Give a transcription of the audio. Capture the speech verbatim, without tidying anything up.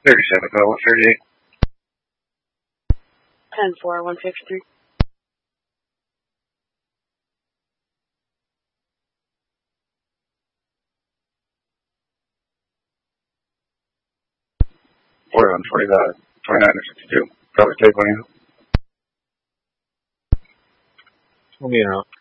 thirty-seven, uh, one thirty-eight. ten four, one fifty-three. forty-one, forty-nine, twenty-nine or fifty-two. Probably take one in. We'll be out.